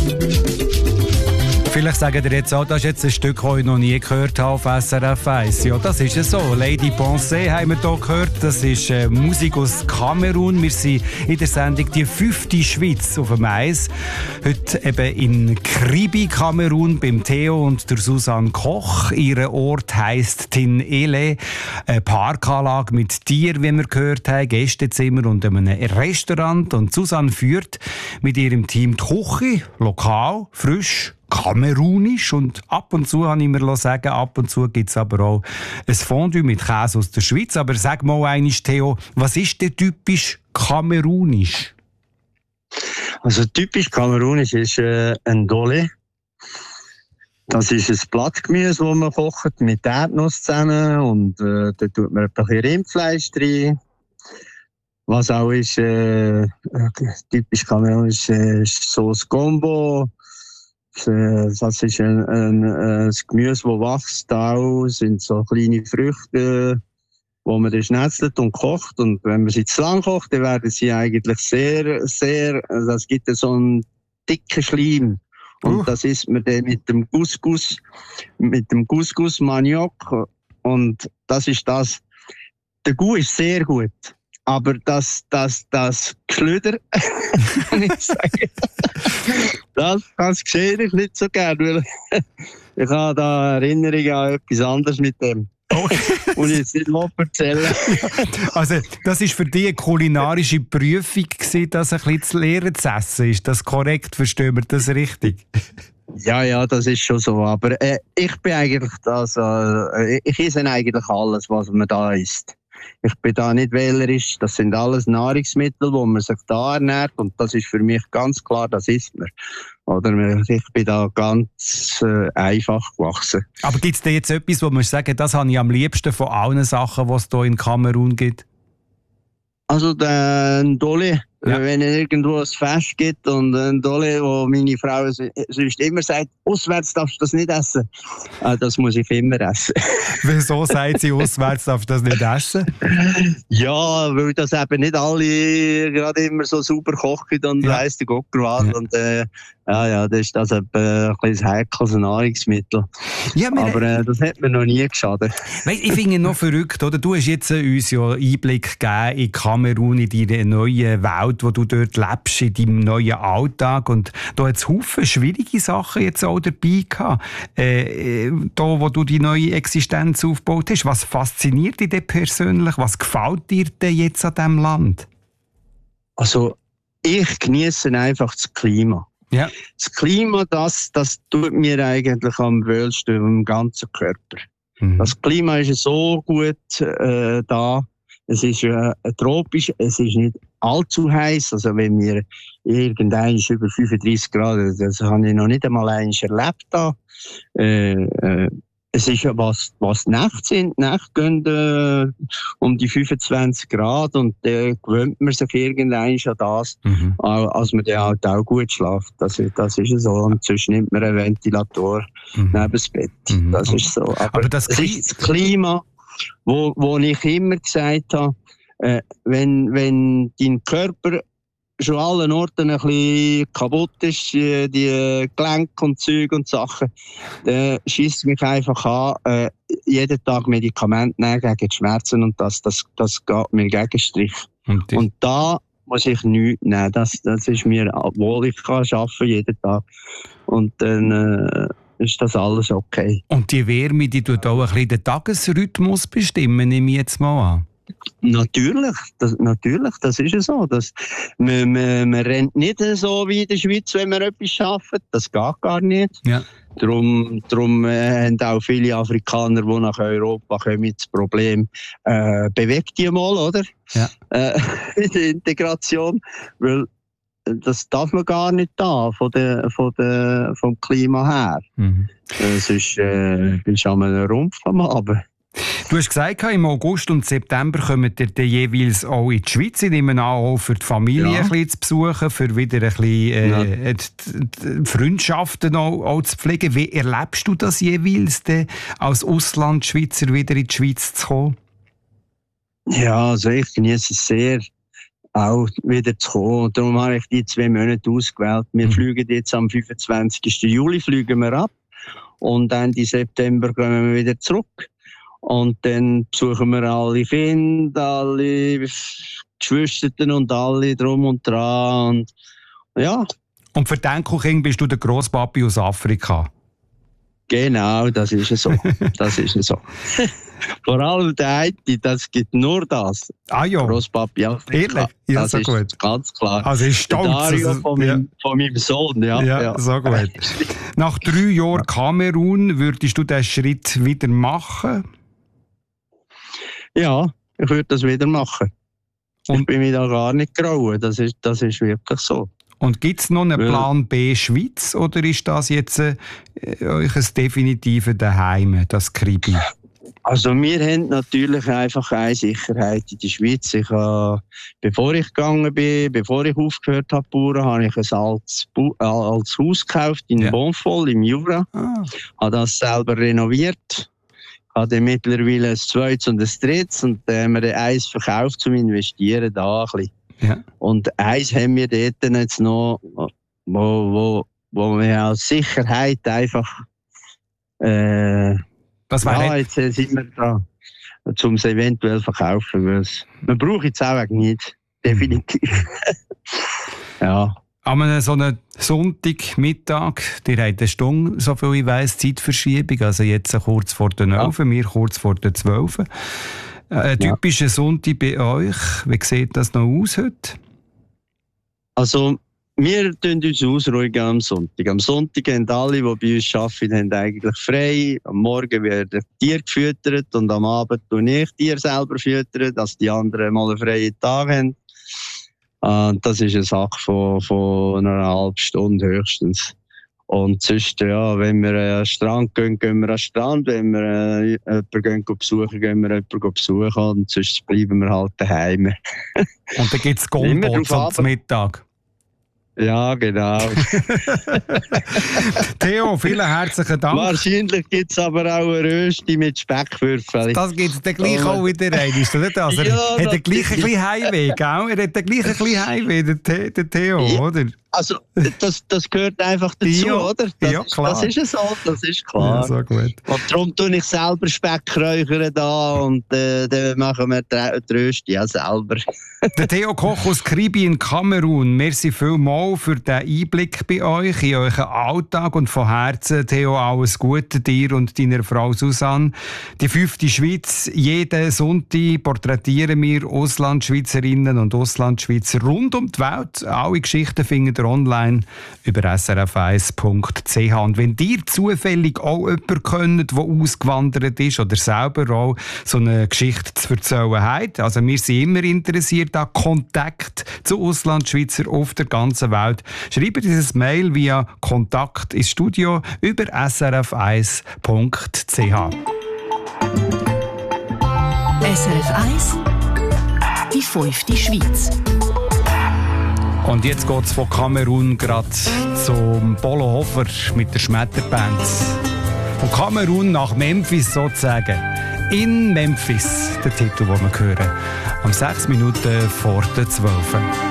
Vielleicht sagen ihr jetzt auch, das ist jetzt ein Stück, das ich noch nie gehört habe auf SRF 1. Ja, das ist es so. Lady Pensée haben wir hier gehört. Das ist Musik aus Kamerun. Wir sind in der Sendung die 5. Schweiz auf dem Eis. Heute eben in Kribi, Kamerun, beim Theo und der Susanne Koch. Ihr Ort heisst Tinele. Eine Parkanlage mit Tieren, wie wir gehört haben, Gästezimmer und einem Restaurant. Und Susanne führt mit ihrem Team die Küche, lokal, frisch, kamerunisch, und ab und zu, habe ich mir sagen, ab und zu gibt es aber auch ein Fondue mit Käse aus der Schweiz. Aber sag mal einmal, Theo, was ist denn typisch kamerunisch? Also typisch kamerunisch ist ein Dole. Das ist ein Blattgemüse, das man kocht mit Erdnuss zusammen, und da tut man ein bisschen Rindfleisch rein. Was auch ist typisch kamerunisch ist Sauce Gombo. Das ist ein Gemüse, das wächst. Auch sind so kleine Früchte, wo man dann schnetzelt und kocht. Und wenn man sie zu lang kocht, dann werden sie eigentlich sehr, das gibt so einen dicken Schleim. Und das isst man dann mit dem Couscous Maniok. Und das ist das. Der Goût ist sehr gut. Aber das Geschlüder, kann ich sagen, das sehe ich nicht so gerne, weil ich habe da Erinnerungen an etwas anderes mit dem. Und ich jetzt nicht erzählen. Also, das war für dich eine kulinarische Prüfung gewesen, das ein bisschen zu lernen zu essen. Ist das korrekt? Verstehen wir das richtig? Ja, das ist schon so. Aber ich bin eigentlich ich esse eigentlich alles, was man da isst. Ich bin da nicht wählerisch. Das sind alles Nahrungsmittel, wo man sich da ernährt. Und das ist für mich ganz klar, das isst man. Oder ich bin da ganz einfach gewachsen. Aber gibt es denn jetzt etwas, wo man sagen, das habe ich am liebsten von allen Sachen, die es hier in Kamerun gibt? Also den Dole, wenn es irgendwo ein Fest gibt und ein Dole, wo meine Frau sonst immer sagt, auswärts darfst du das nicht essen. Das muss ich immer essen. Wieso sagt sie, auswärts darfst du das nicht essen? Ja, weil das eben nicht alle gerade immer so super kochen und weiss der Gott was. Und das ist das ein kleines heikles Nahrungsmittel. Ja, aber das hat mir noch nie geschadet. Ich finde es noch verrückt, oder? Du hast jetzt uns ja Einblick gegeben in Kamerun, in deine neue Welt, wo du dort lebst, in deinem neuen Alltag. Und da hat es Haufen schwierige Sachen jetzt auch dabei gehabt. Da, wo du die neue Existenz aufgebaut hast. Was fasziniert dich denn persönlich? Was gefällt dir denn jetzt an diesem Land? Also, ich genieße einfach das Klima. Ja. Das Klima, das tut mir eigentlich am wohlsten im ganzen Körper. Mhm. Das Klima ist so gut da. Es ist tropisch, es ist nicht allzu heiß. Also wenn wir irgendein ist über 35 Grad, das habe ich noch nicht einmal erlebt da. Es ist ja was Nacht sind. Nacht gehen um die 25 Grad und gewöhnt man sich irgendwann an das, als man dann halt auch gut schläft. Das ist so. Und sonst nimmt man einen Ventilator neben das Bett. Das ist so. Aber das ist das Klima, wo ich immer gesagt habe, wenn dein Körper schon allen Orten ein bisschen kaputt ist, die Gelenke und Züge und Sachen, dann schiesst mich einfach an, jeden Tag Medikamente nehmen gegen die Schmerzen, und das geht mir gegen Strich. Und da muss ich nichts nehmen. Das ist mir, obwohl ich kann arbeiten jeden Tag. Und dann ist das alles okay. Und die Wärme, die tut auch ein bisschen den Tagesrhythmus bestimmen, nehme ich jetzt mal an. Natürlich, das ist ja so. Man rennt nicht so wie in der Schweiz, wenn man etwas arbeitet. Das geht gar nicht. Ja. Darum haben auch viele Afrikaner, die nach Europa kommen, das Problem, bewegt die mal, oder? Ja. In der Integration. Weil das darf man gar nicht da, vom Klima her. Sonst bist du an einem Rumpf am Abend. Du hast gesagt, im August und September kommen ihr jeweils auch in die Schweiz. Ich nehme an, auch für die Familie ein bisschen zu besuchen, für wieder ein bisschen die Freundschaften auch zu pflegen. Wie erlebst du das jeweils, als Auslandschweizer wieder in die Schweiz zu kommen? Ja, also ich genieße es sehr. auch wieder zu kommen. Darum habe ich die 2 Monate ausgewählt. Wir fliegen jetzt am 25. Juli fliegen wir ab und Ende September kommen wir wieder zurück. Und dann besuchen wir alle Kinder, alle Geschwister und alle drum und dran. Und, ja. Und für die Enkelkinder bist du der Grosspapi aus Afrika? Genau, das ist so. Das ist so. Vor allem der eine, das gibt nur das. Ah ja. Grosspapi Afrika. Ehrlich? Ja, das so ist gut. Ganz klar. Also ist stolz. Dario von meinem Sohn, ja. Ja, so gut. Nach 3 Jahren Kamerun, würdest du diesen Schritt wieder machen? Ja, ich würde das wieder machen. Und ich bin mir da gar nicht grauen. Das ist wirklich so. Und gibt es noch einen Plan B Schweiz oder ist das jetzt euch ein definitives Daheim, das Kribi? Also wir haben natürlich einfach eine Sicherheit in der Schweiz. Bevor ich gegangen bin, bevor ich aufgehört habe, Bauern, habe ich ein altes Haus gekauft in Bonfol im Jura. Habe das selber renoviert. Habe mittlerweile ein zweites und ein drittes und haben wir eins verkauft zum Investieren da ein bisschen. Ja. Und eins haben wir dort jetzt noch, wo wir als Sicherheit einfach was wäre jetzt sind wir da, um es eventuell verkaufen. Man braucht es auch nicht, definitiv. Ja. An so einem Sonntagmittag, ihr habt eine Stunde, so viel ich weiss, Zeitverschiebung, also jetzt kurz vor der 11, wir kurz vor der 12. Ein typischer Sonntag bei euch, wie sieht das noch aus heute? Also, wir tun uns ausruhigen am Sonntag. Am Sonntag haben alle, die bei uns arbeiten, haben eigentlich frei. Am Morgen werden Tiere gefüttert und am Abend tue ich Tiere selber füttern, dass die anderen mal einen freien Tag haben. Und das ist eine Sache von einer halben Stunde höchstens. Und sonst, ja, wenn wir an den Strand gehen, gehen wir an den Strand. Wenn wir jemanden besuchen, gehen wir jemanden besuchen. Und sonst bleiben wir halt daheim. Und dann gibt es Gombo zum Mittag. Ja, genau. Theo, vielen herzlichen Dank. Wahrscheinlich gibt es aber auch eine Rösti mit Speckwürfeln. Das gibt es dann gleich auch wieder rein, ist das nicht das? Er hat den gleichen ein bisschen Heimweh, gell? Er hat den gleichen ein bisschen Heimweh, der Theo, ja, oder? Also, das gehört einfach dazu, oder? Ja, klar. Das ist so, das ist klar. Ja, so gut. Und darum tue ich selber Speckräuchern da und dann machen wir die Rösti ja selber. Der Theo Koch aus Kribi in Kamerun, merci vielmals für den Einblick bei euch, in euren Alltag und von Herzen, Theo, alles Gute dir und deiner Frau Susanne. Die 5. Schweiz, jeden Sonntag porträtieren wir Auslandschweizerinnen und Auslandschweizer rund um die Welt. Alle Geschichten findet ihr online über srf1.ch. Und wenn ihr zufällig auch jemanden kennt, der ausgewandert ist oder selber auch so eine Geschichte zu erzählen hat, also wir sind immer interessiert an Kontakt zu Auslandschweizer auf der ganzen Welt, schreibt dieses Mail via Kontakt ins Studio über srf1.ch. SRF 1, die 5. Schweiz. Und jetzt geht es von Kamerun gerade zum Polo Hofer mit der Schmetterband. Von Kamerun nach Memphis sozusagen. In Memphis, der Titel, den wir hören. Um 6 Minuten vor der 12.